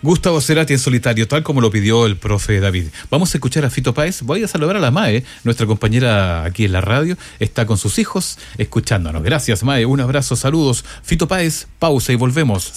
Gustavo Cerati en solitario, tal como lo pidió el profe David. Vamos a escuchar a Fito Páez. Voy a saludar a la Mae, nuestra compañera aquí en la radio. Está con sus hijos escuchándonos. Gracias, Mae. Un abrazo, saludos. Fito Páez, pausa y volvemos.